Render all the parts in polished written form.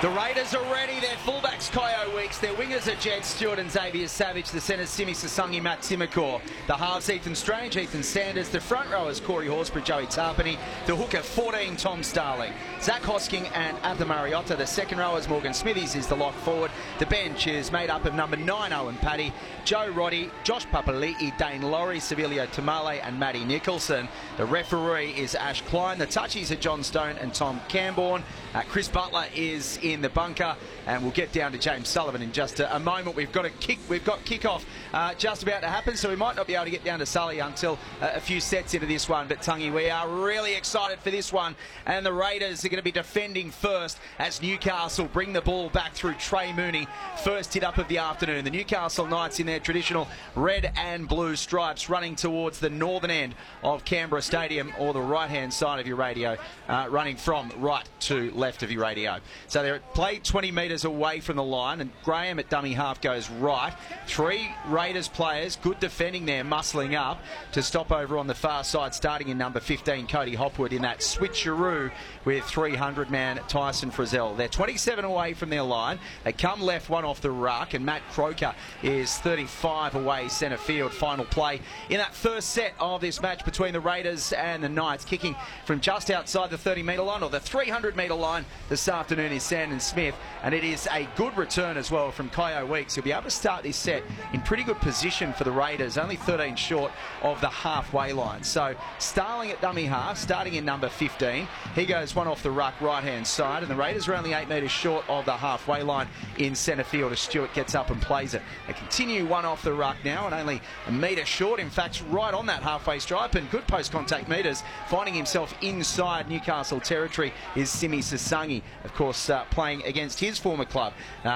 The Raiders are ready. Their fullbacks Kyo Weeks. Their wingers are Jed Stewart and Xavier Savage. The centres Simi Sasungi, Matt Timokor. The halves Ethan Strange, Ethan Sanders. The front rowers Corey Horsburgh, Joey Tarpany. The hooker 14, Tom Starling. Zach Hosking and Arthur Mariota. The second rowers Morgan Smithies is the lock forward. The bench is made up of number 9 Owen Paddy, Joe Roddy, Josh Papali'i, Dane Laurie, Civilio Tamale and Matty Nicholson. The referee is Ash Klein. The touchies are John Stone and Tom Camborne. Chris Butler is in the bunker, and we'll get down to James Sullivan in just a moment. We've got kick-off just about to happen, so we might not be able to get down to Sully until a few sets into this one. But Tungy, we are really excited for this one, and the Raiders are going to be defending first as Newcastle bring the ball back through Trey Mooney. First hit up of the afternoon. The Newcastle Knights in their traditional red and blue stripes, running towards the northern end of Canberra Stadium, or the right-hand side of your radio, running from right to left of your radio. So they're played 20 metres away from the line, and Graham at dummy half goes right. 3 Raiders players, good defending there, muscling up to stop over on the far side, starting in number 15, Cody Hopwood, in that switcheroo with 300-man Tyson Frizzell. They're 27 away from their line. They come left, one off the ruck, and Matt Croker is 35 away centre field. Final play in that first set of this match between the Raiders and the Knights. Kicking from just outside the 30-metre line, or the 300-metre line this afternoon, is Sandon Smith, and it is a good return as well from Kyo Weeks. He'll be able to start this set in pretty good position for the Raiders, only 13 short of the halfway line. So Starling at dummy half, starting in number 15. He goes one off the ruck right-hand side, and the Raiders are only 8 metres short of the halfway line in centre field as Stewart gets up and plays it. They continue one off the ruck now, and only a metre short, in fact, right on that halfway stripe, and good post-contact metres. Finding himself inside Newcastle territory is Simi Sasungi, of course, playing against his former club.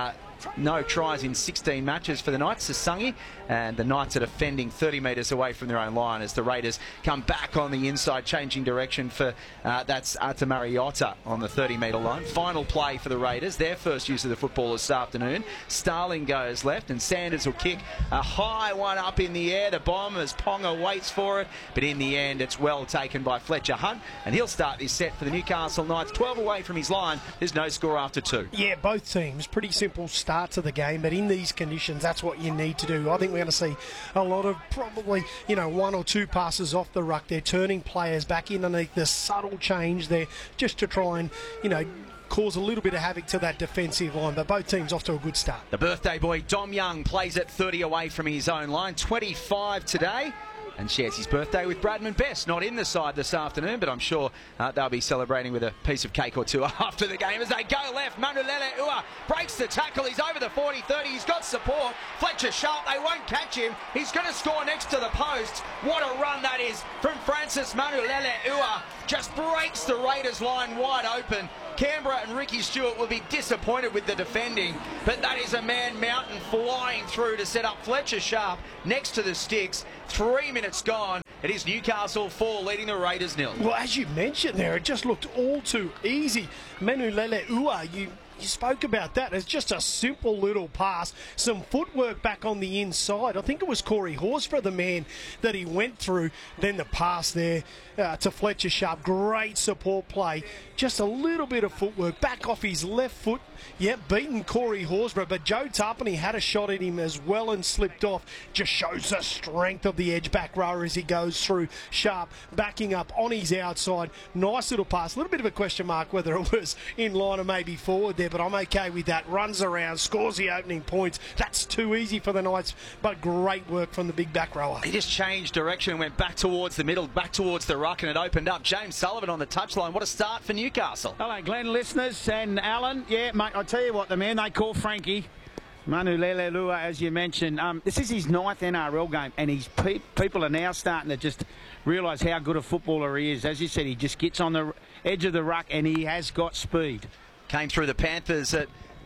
No tries in 16 matches for the Knights. Sasungi, and the Knights are defending 30 metres away from their own line as the Raiders come back on the inside, changing direction for that's Arthur Mariota on the 30-metre line. Final play for the Raiders, their first use of the football this afternoon. Starling goes left, and Sanders will kick a high one up in the air. The bomb as Ponga waits for it, but in the end it's well taken by Fletcher Hunt, and he'll start this set for the Newcastle Knights. 12 away from his line. There's no score after 2. Yeah, both teams pretty simple start to the game, but in these conditions that's what you need to do. I think we're going to see a lot of probably 1 or 2 passes off the ruck. They're turning players back in underneath, the subtle change there just to try and cause a little bit of havoc to that defensive line, but both teams off to a good start. The birthday boy Dom Young plays at 30 away from his own line, 25 today, and shares his birthday with Bradman Best. Not in the side this afternoon, but I'm sure they'll be celebrating with a piece of cake or two after the game as they go left. Manulele Ua breaks the tackle. He's over the 40-30. He's got support. Fletcher Sharp, they won't catch him. He's going to score next to the post. What a run that is from Francis Manulele Ua. Just breaks the Raiders line wide open. Canberra and Ricky Stewart will be disappointed with the defending, but that is a man mountain flying through to set up Fletcher Sharp next to the sticks. 3 minutes gone. It is Newcastle 4 leading the Raiders 0. Well, as you mentioned there, it just looked all too easy. Manulele Ua, you spoke about that. It's just a simple little pass, some footwork back on the inside. I think it was Corey Horsburgh, the man that he went through. Then the pass there to Fletcher Sharp. Great support play. Just a little bit of footwork back off his left foot. Yep, beaten Corey Horsburgh, but Joe Tarpany had a shot at him as well and slipped off. Just shows the strength of the edge back rower as he goes through. Sharp backing up on his outside. Nice little pass. A little bit of a question mark whether it was in line or maybe forward there, but I'm okay with that. Runs around, scores the opening points. That's too easy for the Knights, but great work from the big back rower. He just changed direction and went back towards the middle, back towards the ruck, and it opened up. James Sullivan on the touchline. What a start for Newcastle. Hello, Glenn listeners and Alan. Yeah, mate, I tell you what, the man they call Frankie, Manulele Ua, as you mentioned, this is his 9th NRL game, and his people are now starting to just realise how good a footballer he is. As you said, he just gets on the edge of the ruck, and he has got speed. Came through the Panthers at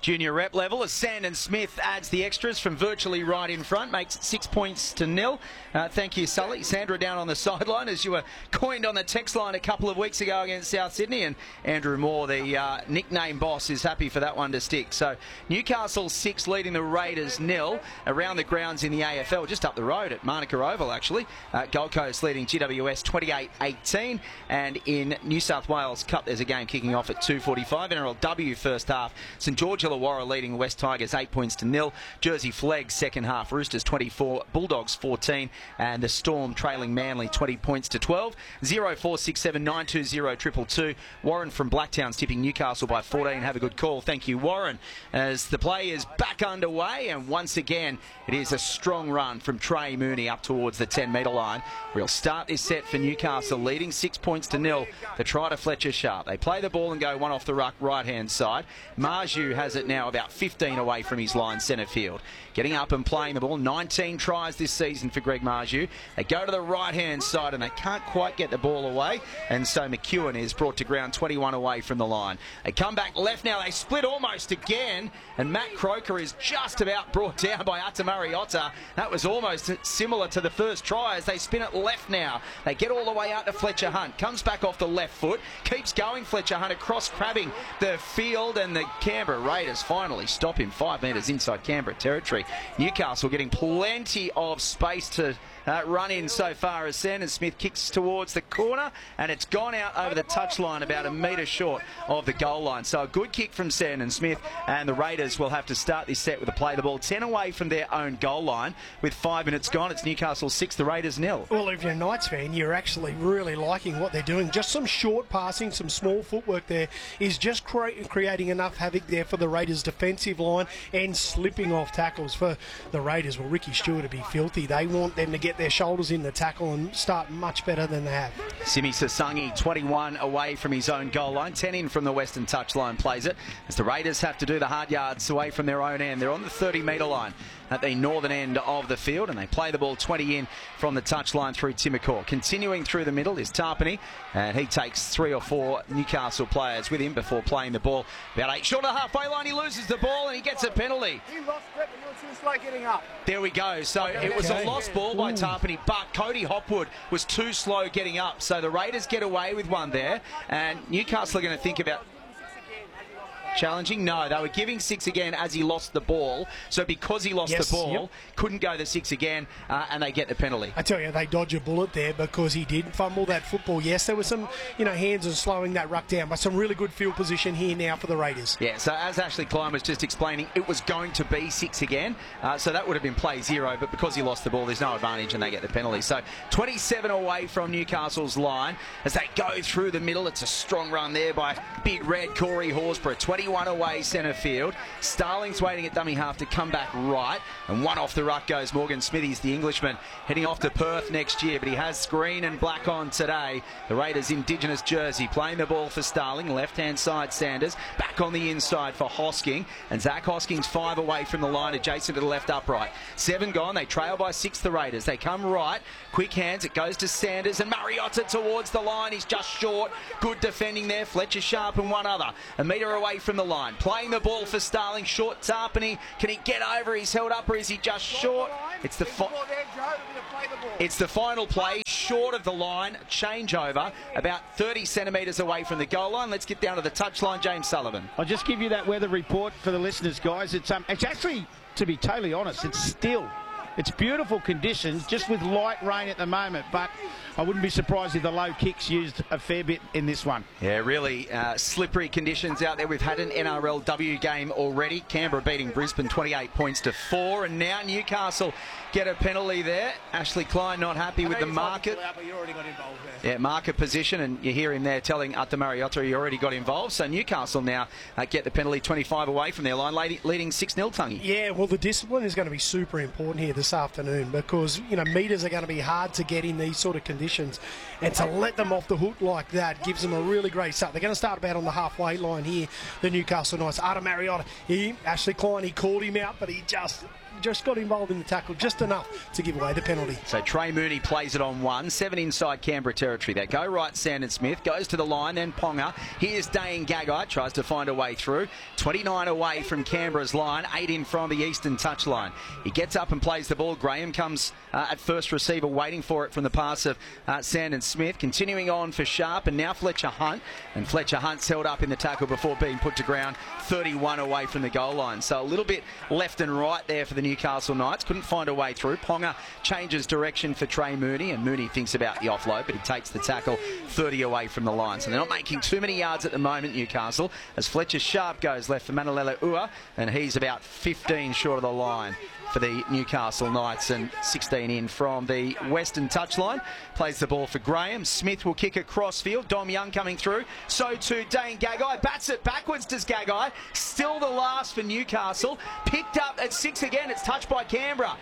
junior rep level as Sandon Smith adds the extras from virtually right in front, makes it 6 points to 0. Thank you, Sully. Sandra down on the sideline as you were coined on the text line a couple of weeks ago against South Sydney, and Andrew Moore, the nickname boss, is happy for that one to stick. So Newcastle 6 leading the Raiders 0 around the grounds in the AFL, just up the road at Manuka Oval actually. Gold Coast leading GWS 28-18, and in New South Wales Cup there's a game kicking off at 2:45. NRLW first half, St George Illawarra leading West Tigers 8 points to 0. Jersey Flegg second half, Roosters 24, Bulldogs 14, and the Storm trailing Manly 20 points to 12. 0467 920 222. Warren from Blacktown's tipping Newcastle by 14. Have a good call. Thank you, Warren. As the play is back underway, and once again it is a strong run from Trey Mooney up towards the 10-metre line. We'll start this set for Newcastle leading 6 points to 0. The try to Fletcher Sharp. They play the ball and go one off the ruck right-hand side. Marju has it now about 15 away from his line centre field. Getting up and playing the ball. 19 tries this season for Greg Marju. They go to the right-hand side and they can't quite get the ball away. And so McEwen is brought to ground 21 away from the line. They come back left now. They split almost again. And Matt Croker is just about brought down by Atamari Otta. That was almost similar to the first try as they spin it left now. They get all the way out to Fletcher Hunt. Comes back off the left foot. Keeps going Fletcher Hunt across crabbing the field, and the Canberra Raiders finally stop him 5 metres inside Canberra territory. Newcastle getting plenty of space to run in so far as Sandon Smith kicks towards the corner, and it's gone out over the touchline about a metre short of the goal line. So a good kick from Sandon Smith, and the Raiders will have to start this set with a play the ball 10 away from their own goal line. With 5 minutes gone, it's Newcastle 6, the Raiders 0. Well, if you're a Knights fan, you're actually really liking what they're doing. Just some short passing, some small footwork there is just creating enough havoc there for the Raiders' defensive line, and slipping off tackles for the Raiders. Well, Ricky Stewart to be filthy. They want them to get their shoulders in the tackle and start much better than they have. Simi Sasangi 21 away from his own goal line, 10 in from the western touchline, plays it as the Raiders have to do the hard yards away from their own end. They're on the 30-metre line at the northern end of the field, and they play the ball 20 in from the touchline through Timokor. Continuing through the middle is Tarpany, and he takes 3 or 4 Newcastle players with him before playing the ball about 8 short of the halfway line. He loses the ball and he gets a penalty. He lost it, but you were too slow getting up. There we go. So it was a lost ball by Tarpany, but Cody Hopwood was too slow getting up. So the Raiders get away with one there, and Newcastle are going to think about challenging. No, they were giving 6 again as he lost the ball. So because he lost the ball, couldn't go the 6 again, and they get the penalty. I tell you, they dodge a bullet there because he did fumble that football. Yes, there was some, hands and slowing that ruck down, but some really good field position here now for the Raiders. Yeah, so as Ashley Klein was just explaining, it was going to be 6 again. So that would have been play 0, but because he lost the ball, there's no advantage and they get the penalty. So 27 away from Newcastle's line as they go through the middle. It's a strong run there by Big Red Corey Horsburgh. 21 away centre field. Starling's waiting at dummy half to come back right, and one off the ruck goes Morgan Smithies, the Englishman, heading off to Perth next year, but he has green and black on today. The Raiders' Indigenous jersey, playing the ball for Starling, left-hand side Sanders, back on the inside for Hosking, and Zach Hosking's 5 away from the line, adjacent to the left upright. 7 gone, they trail by 6, the Raiders. They come right, quick hands, it goes to Sanders, and Mariotta towards the line. He's just short. Good defending there, Fletcher Sharp and one other. A metre away from the line. Playing the ball for Starling, short Tarpany. Can he get over? He's held up, or is he just short? It's the final play, short of the line, changeover, about 30 centimetres away from the goal line. Let's get down to the touchline, James Sullivan. I'll just give you that weather report for the listeners, guys. It's actually, to be totally honest, it's still. It's beautiful conditions, just with light rain at the moment, but I wouldn't be surprised if the low kicks used a fair bit in this one. Yeah, really slippery conditions out there. We've had an NRLW game already. Canberra beating Brisbane 28 points to 4, and now Newcastle get a penalty there. Ashley Klein not happy with the market. Yeah, market position, and you hear him there telling Atta Mariotta he already got involved. So Newcastle now get the penalty 25 away from their line, leading 6-0, Tungy. Yeah, well, the discipline is going to be super important here this afternoon because, metres are going to be hard to get in these sort of conditions, and to let them off the hook like that gives them a really great start. They're going to start about on the halfway line here, the Newcastle Knights. Atta Mariotta, Ashley Klein, he called him out, but he just just got involved in the tackle just enough to give away the penalty. So Trey Mooney plays it on 1, 7 inside Canberra territory. They go right, Sandon Smith goes to the line, then Ponga. Here's Dane Gagai, tries to find a way through. 29 away from Canberra's line, 8 in from the eastern touchline. He gets up and plays the ball. Graham comes at first receiver, waiting for it from the pass of Sandon Smith. Continuing on for Sharp, and now Fletcher Hunt. And Fletcher Hunt's held up in the tackle before being put to ground, 31 away from the goal line. So a little bit left and right there for the Newcastle Knights. Couldn't find a way through. Ponga changes direction for Trey Mooney, and Mooney thinks about the offload, but he takes the tackle 30 away from the line. So they're not making too many yards at the moment, Newcastle, as Fletcher Sharp goes left for Manulele Ua, and he's about 15 short of the line for the Newcastle Knights, and 16 in from the western touchline. Plays the ball for Graham. Smith will kick across field. Dom Young coming through. So too Dane Gagai. Bats it backwards, does Gagai. Still the last for Newcastle. Picked up at 6 again. It's touched by Canberra.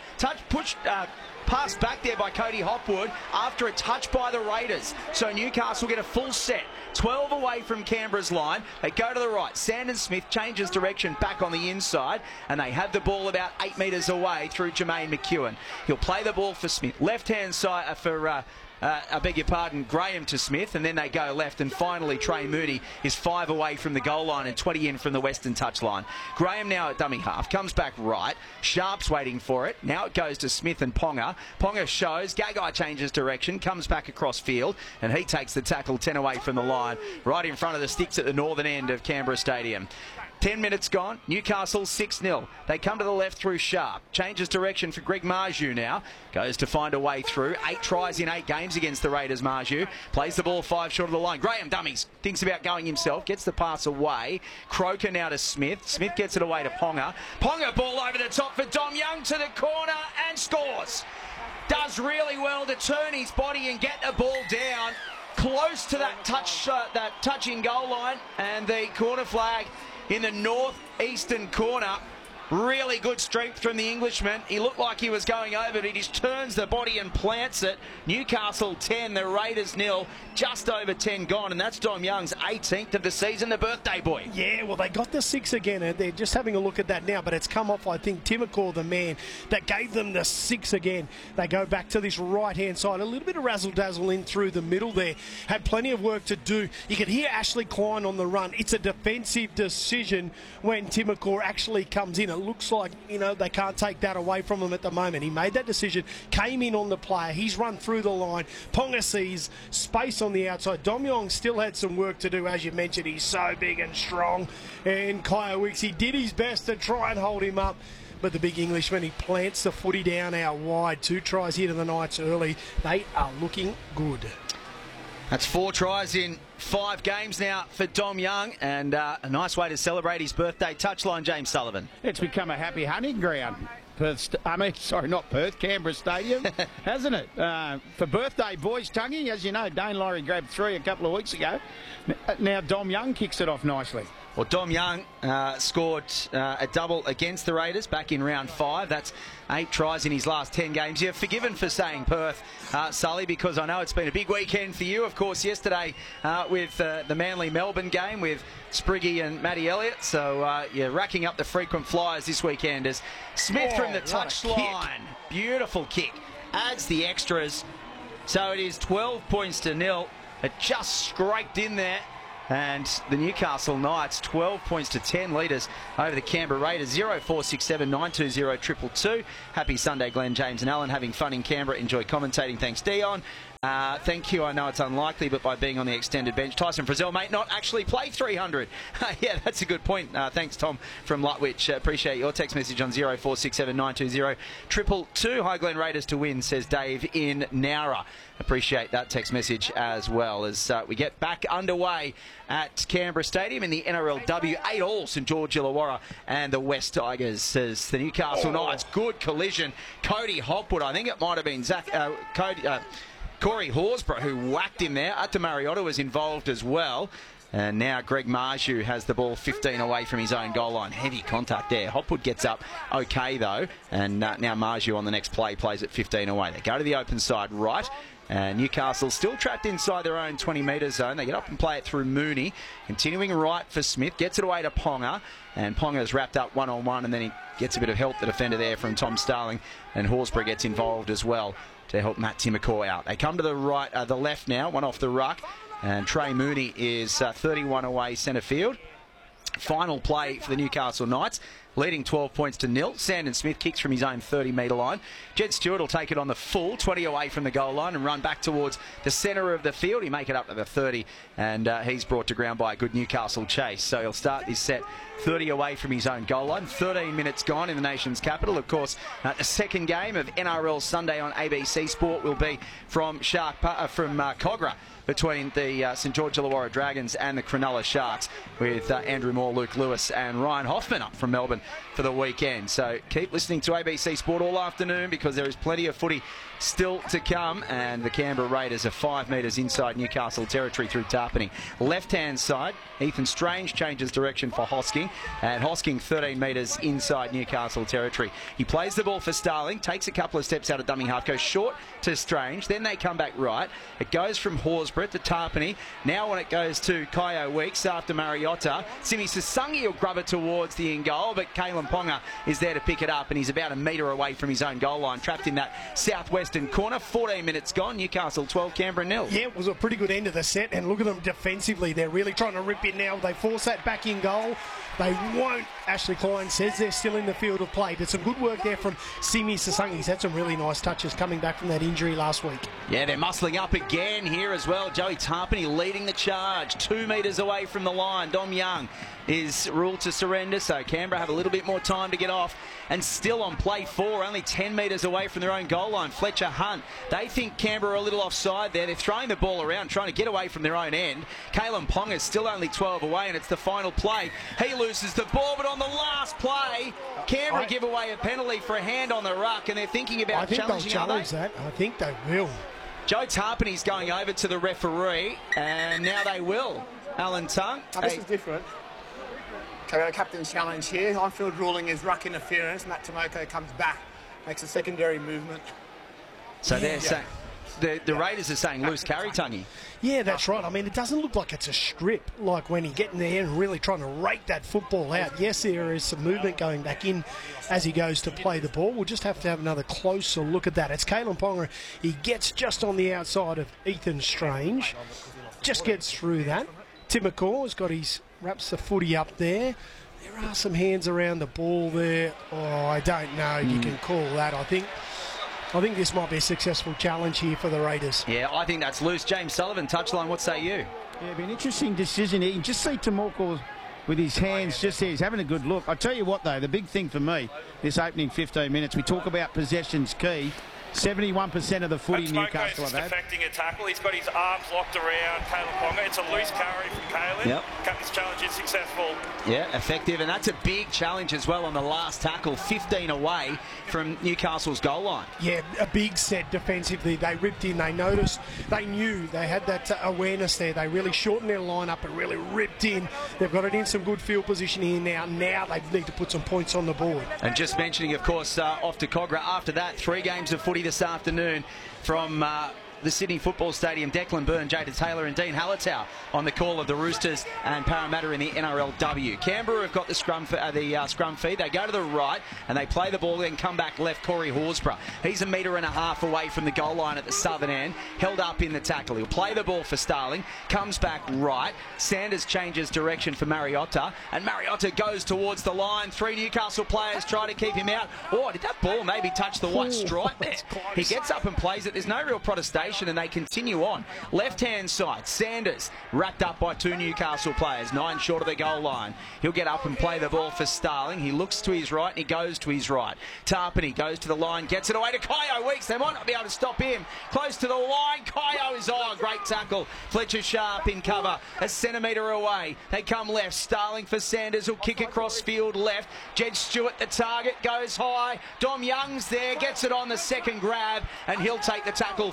Passed back there by Cody Hopwood after a touch by the Raiders. So Newcastle get a full set. 12 away from Canberra's line. They go to the right. Sandon Smith changes direction back on the inside, and they have the ball about 8 metres away through Jermaine McEwen. He'll play the ball for Smith. Left-hand side for... I beg your pardon, Graham to Smith, and then they go left, and finally Trey Mooney is 5 away from the goal line and 20 in from the western touchline. Graham now at dummy half, comes back right, Sharp's waiting for it, now it goes to Smith and Ponga. Ponga shows, Gagai changes direction, comes back across field, and he takes the tackle 10 away from the line, right in front of the sticks at the northern end of Canberra Stadium. 10 minutes gone, Newcastle 6-0. They come to the left through Sharp. Changes direction for Greg Marju now. Goes to find a way through. 8 tries in 8 games against the Raiders, Marju. Plays the ball 5 short of the line. Graham dummies. Thinks about going himself. Gets the pass away. Croker now to Smith. Smith gets it away to Ponga. Ponga ball over the top for Dom Young to the corner and scores. Does really well to turn his body and get the ball down close to that touching goal line, and the corner flag in the northeastern corner. Really good strength from the Englishman. He looked like he was going over, but he just turns the body and plants it. Newcastle 10, the Raiders 0. Just over 10 gone, and that's Dom Young's 18th of the season, the birthday boy. Yeah, well, they got the 6 again, and they're just having a look at that now, but it's come off, I think, Timokor, the man that gave them the 6 again. They go back to this right-hand side. A little bit of razzle-dazzle in through the middle there. Had plenty of work to do. You could hear Ashley Klein on the run. It's a defensive decision when Timokor actually comes in. It looks like, you know, they can't take that away from him at the moment. He made that decision, came in on the player. He's run through the line. Ponga sees space on the outside. Dom Young still had some work to do, as you mentioned. He's so big and strong. And Kyle Wicks, he did his best to try and hold him up. But the big Englishman, he plants the footy down out wide. 2 tries here to the Knights early. They are looking good. That's 4 tries in 5 games now for Dom Young, and a nice way to celebrate his birthday. Touchline, James Sullivan. It's become a happy hunting ground. Canberra Stadium, hasn't it? For birthday boys, Tungy, as you know, Dane Laurie grabbed 3 a couple of weeks ago. Now Dom Young kicks it off nicely. Well, Dom Young scored a double against the Raiders back in round 5. That's 8 tries in his last 10 games. You're forgiven for saying Perth, Sully, because I know it's been a big weekend for you. Of course, yesterday with the Manly-Melbourne game with Spriggy and Matty Elliott. So you're racking up the frequent flyers this weekend as Smith from the touchline. Beautiful kick. Adds the extras. So it is 12 points to 0. It just scraped in there. And the Newcastle Knights 12 points to 10 leaders over the Canberra Raiders. 0467 920 222. Happy Sunday, Glenn, James and Alan. Having fun in Canberra. Enjoy commentating. Thanks, Dion. Thank you. I know it's unlikely, but by being on the extended bench, Tyson Frizzell may not actually play 300. Yeah, that's a good point. Thanks, Tom from Lutwich. Appreciate your text message on 0467 920 222. Hi, Glen Raiders to win, says Dave in Nowra. Appreciate that text message as well as we get back underway at Canberra Stadium in the NRLW. 8-all St George Illawarra and the West Tigers, says the Newcastle Knights. Good collision. Cody Hopwood, I think it might have been Corey Horsburgh who whacked him there. Ata Mariota was involved as well. And now Greg Marju has the ball 15 away from his own goal line. Heavy contact there. Hopwood gets up okay, though. And now Marju on the next play plays it 15 away. They go to the open side right. And Newcastle still trapped inside their own 20-metre zone. They get up and play it through Mooney. Continuing right for Smith. Gets it away to Ponga. And Ponga's wrapped up one-on-one. And then he gets a bit of help, the defender there, from Tom Starling. And Horsburgh gets involved as well to help Matt Timokor out. They come to the right, the left now. One off the ruck. And Trey Mooney is 31 away centre field. Final play for the Newcastle Knights, leading 12 points to 0. Sandon Smith kicks from his own 30-metre line. Jed Stewart will take it on the full, 20 away from the goal line, and run back towards the centre of the field. He make it up to the 30, and he's brought to ground by a good Newcastle chase. So he'll start this set 30 away from his own goal line. 13 minutes gone in the nation's capital. Of course, the second game of NRL Sunday on ABC Sport will be from Cogra, between the St George Illawarra Dragons and the Cronulla Sharks, with Andrew Moore, Luke Lewis and Ryan Hoffman up from Melbourne for the weekend. So keep listening to ABC Sport all afternoon, because there is plenty of footy still to come, and the Canberra Raiders are 5 metres inside Newcastle territory through Tarpany. Left-hand side, Ethan Strange changes direction for Hosking, and Hosking 13 metres inside Newcastle territory. He plays the ball for Starling, takes a couple of steps out of dummy half, goes short to Strange, then they come back right. It goes from Horsburgh to Tarpany. Now when it goes to Kaio Weeks after Mariotta, Simi Sasungi will grub it towards the in goal, but Kalen Ponga is there to pick it up, and he's about a metre away from his own goal line, trapped in that southwestern corner. 14 minutes gone. Newcastle 12, Canberra 0. Yeah, it was a pretty good end of the set, and look at them defensively. They're really trying to rip it now. They force that back in goal. They won't. Ashley Klein says they're still in the field of play, but some good work there from Simi Sasungi. He's had some really nice touches coming back from that injury last week. Yeah, they're muscling up again here as well. Joey Tarpany leading the charge, 2 metres away from the line. Dom Young is ruled to surrender, so Canberra have a little bit more time to get off, and still on play 4, only 10 metres away from their own goal line. Fletcher Hunt, they think Canberra are a little offside there. They're throwing the ball around, trying to get away from their own end. Kalen Ponga is still only 12 away, and it's the final play. He loses the ball, but on the last play, Canberra give away a penalty for a hand on the ruck, and they're thinking about challenging. Challenge that. I think they will. Joe Tarpany's going over to the referee, and now they will. Alan Tongue. This is different. Okay, we've got a captain's challenge here. On-field ruling is ruck interference. Matt Timokor comes back, makes a secondary movement. So they're saying, the Raiders are saying loose carry, Tungy. Yeah, that's right. I mean, it doesn't look like it's a strip, like when he get in there and really trying to rake that football out. Yes, there is some movement going back in as he goes to play the ball. We'll just have to have another closer look at that. It's Kalen Ponga. He gets just on the outside of Ethan Strange. Just gets through that. Timokor's got his, wraps the footy up there. There are some hands around the ball there. Oh, I don't know if you can call that. I think this might be a successful challenge here for the Raiders. Yeah, I think that's loose. James Sullivan, touchline, what say you? Yeah, it'll be an interesting decision. You can just see Timokor with his hands just there. He's having a good look. I tell you what, though, the big thing for me, this opening 15 minutes, we talk about possession's key. 71% of the footy Newcastle have had. Deflecting a tackle. He's got his arms locked around Kalen Ponga. It's a loose carry from Kalen. Yep. Captain's challenge is successful. Yeah, effective, and that's a big challenge as well on the last tackle, 15 away from Newcastle's goal line. Yeah, a big set defensively. They ripped in, they noticed, they knew, they had that awareness there. They really shortened their lineup and really ripped in. They've got it in some good field position here now. Now they need to put some points on the board. And just mentioning, of course, off to Cogra after that, 3 games of footy this afternoon from the Sydney Football Stadium. Declan Byrne, Jada Taylor and Dean Hallertau on the call of the Roosters and Parramatta in the NRLW. Canberra have got the scrum feed. They go to the right and they play the ball, then come back left. Corey Horsburgh, he's 1.5 metres away from the goal line at the southern end, held up in the tackle. He'll play the ball for Starling, comes back right. Sanders changes direction for Mariotta, and Mariotta goes towards the line. 3 Newcastle players try to keep him out. Oh, did that ball maybe touch the white stripe there? He gets up and plays it. There's no real protestation, and they continue on. Left-hand side, Sanders wrapped up by 2 Newcastle players, 9 short of the goal line. He'll get up and play the ball for Starling. He looks to his right and he goes to his right. Tarpany goes to the line, gets it away to Kaio Weeks. They might not be able to stop him. Close to the line, Kaio is on. Great tackle. Fletcher Sharp in cover, a centimetre away. They come left. Starling for Sanders, will kick across field left. Jed Stewart, the target, goes high. Dom Young's there, gets it on the second grab, and he'll take the tackle 5 away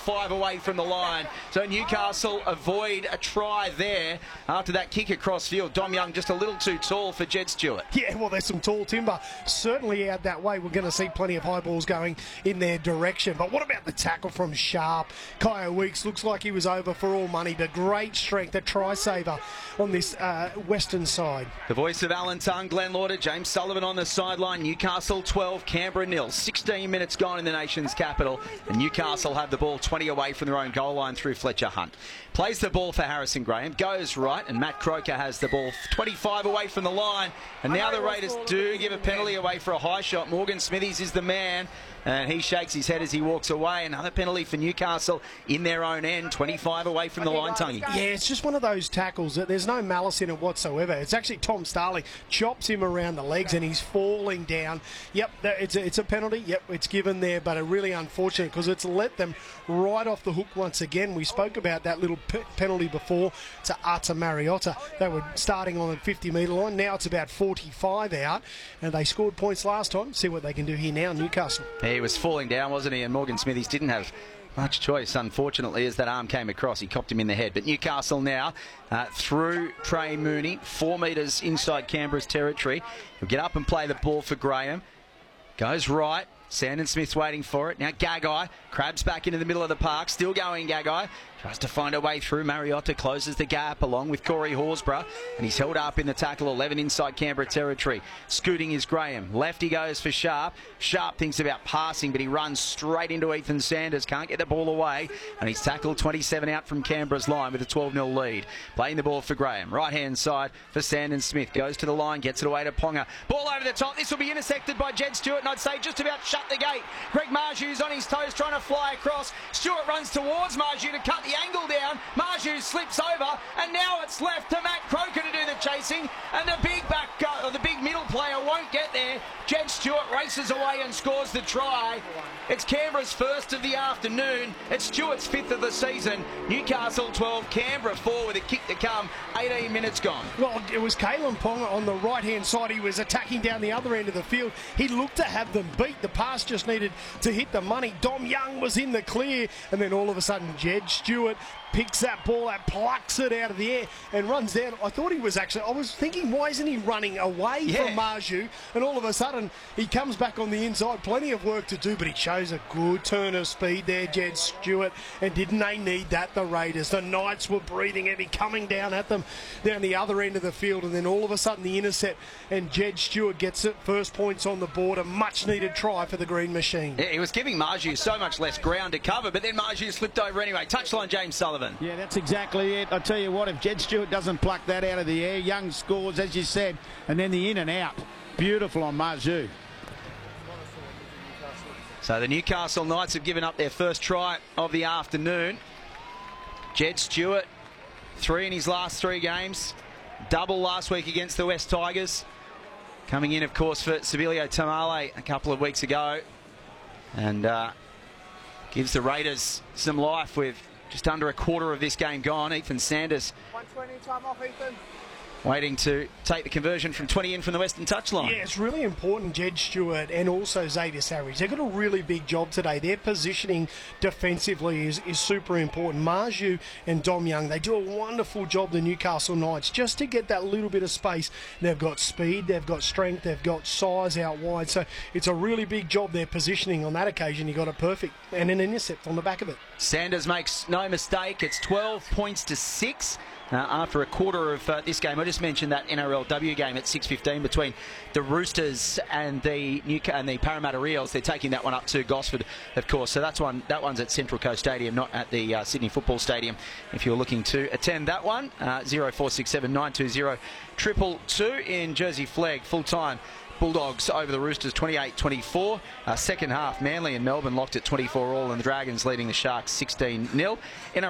away from the line. So Newcastle avoid a try there after that kick across field. Dom Young just a little too tall for Jed Stewart. Yeah, well, there's some tall timber certainly out that way. We're going to see plenty of high balls going in their direction. But what about the tackle from Sharp? Kyo Weeks looks like he was over for all money, but great strength, a try saver on this western side. The voice of Alan Tongue, Glenn Lauder, James Sullivan on the sideline. Newcastle 12, Canberra 0. 16 minutes gone in the nation's capital. And Newcastle have the ball 20 away from their own goal line through Fletcher Hunt. Plays the ball for Harrison Graham, goes right, and Matt Croker has the ball 25 away from the line. And now the Raiders do give a penalty away for a high shot. Morgan Smithies is the man, and he shakes his head as he walks away. Another penalty for Newcastle in their own end, 25 away from the line, Tungy. Yeah, it's just one of those tackles that there's no malice in it whatsoever. It's actually Tom Starling chops him around the legs and he's falling down. Yep, it's a penalty. Yep, it's given there, but really unfortunate because it's let them right off the hook once again. We spoke about that little penalty before to Ata Mariotta. They were starting on the 50-metre line. Now it's about 45 out, and they scored points last time. See what they can do here now, Newcastle. He was falling down, wasn't he? And Morgan Smithies didn't have much choice, unfortunately, as that arm came across. He copped him in the head. But Newcastle now through Trey Mooney, 4 metres inside Canberra's territory. He'll get up and play the ball for Graham. Goes right. Sandon Smith's waiting for it. Now Gagai crabs back into the middle of the park. Still going, Gagai. Tries to find a way through. Mariotta closes the gap along with Corey Horsburgh. And he's held up in the tackle 11 inside Canberra territory. Scooting is Graham. Left he goes for Sharp. Sharp thinks about passing, but he runs straight into Ethan Sanders. Can't get the ball away. And he's tackled 27 out from Canberra's line with a 12-0 lead. Playing the ball for Graham. Right-hand side for Sandon Smith. Goes to the line, gets it away to Ponga. Ball over the top. This will be intersected by Jed Stewart, and I'd say just about shut the gate. Greg Marju's on his toes trying to fly across. Stewart runs towards Marju to cut the angle down. Marju slips over, and now it's left to Matt Croker to do the chasing, and the big middle player won't get there. Jed Stewart races away and scores the try. It's Canberra's first of the afternoon. It's Stewart's 5th of the season. Newcastle 12, Canberra 4 with a kick to come. 18 minutes gone. Well, it was Kalen Ponga on the right-hand side. He was attacking down the other end of the field. He looked to have them beat. The pass just needed to hit the money. Dom Young was in the clear, and then all of a sudden Jed Stewart picks that ball out, plucks it out of the air and runs down. I was thinking, why isn't he running away from Marju? And all of a sudden, he comes back on the inside. Plenty of work to do, but he shows a good turn of speed there, Jed Stewart. And didn't they need that, the Raiders? The Knights were breathing heavy, coming down at them down the other end of the field. And then all of a sudden, the intercept, and Jed Stewart gets it. First points on the board, a much-needed try for the Green Machine. Yeah, he was giving Marju so much less ground to cover, but then Marju slipped over anyway. Touchline, James Sullivan. Yeah, that's exactly it. I tell you what, if Jed Stewart doesn't pluck that out of the air, Young scores, as you said, and then the in and out. Beautiful on Marju. So the Newcastle Knights have given up their first try of the afternoon. Jed Stewart, 3 in his last 3 games. Double last week against the West Tigers. Coming in, of course, for Sibilio Tamale a couple of weeks ago. And gives the Raiders some life with just under a quarter of this game gone. Ethan Sanders 120, time off, Ethan. waiting to take the conversion from 20 in from the Western touchline. Yeah, it's really important, Jed Stewart and also Xavier Savage. They've got a really big job today. Their positioning defensively is super important. Marju and Dom Young, they do a wonderful job, the Newcastle Knights, just to get that little bit of space. They've got speed, they've got strength, they've got size out wide. So it's a really big job, their positioning. On that occasion, he got it perfect and an intercept on the back of it. Sanders makes no mistake. It's 12 points to 6. After a quarter of this game. I just mentioned that NRLW game at 6:15 between the Roosters and the Parramatta Eels. They're taking that one up to Gosford, of course. So that one's at Central Coast Stadium, not at the Sydney Football Stadium. If you're looking to attend that one, 0467 920 222 in Jersey Flegg, full time. Bulldogs over the Roosters 28-24. Second half, Manly and Melbourne locked at 24 all, and the Dragons leading the Sharks 16-0.